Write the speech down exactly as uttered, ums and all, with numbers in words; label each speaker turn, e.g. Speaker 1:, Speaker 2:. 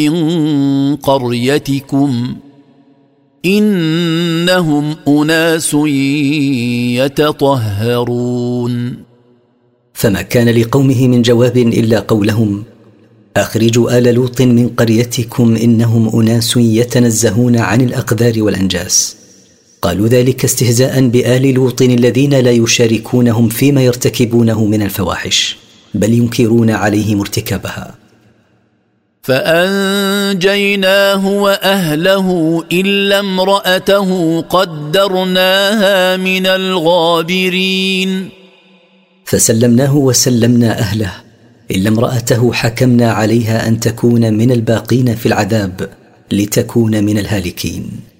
Speaker 1: من قريتكم إنهم أناس يتطهرون.
Speaker 2: فما كان لقومه من جواب إلا قولهم: أخرجوا آل لوط من قريتكم إنهم أناس يتنزهون عن الأقذار والأنجاس. قالوا ذلك استهزاء بآل لوط الذين لا يشاركونهم فيما يرتكبونه من الفواحش، بل ينكرون عليهم ارتكابها.
Speaker 1: فأنجيناه وأهله إلا امرأته قدرناها من الغابرين.
Speaker 2: فسلمناه وسلمنا أهله إلا امرأته حكمنا عليها أن تكون من الباقين في العذاب لتكون من الهالكين.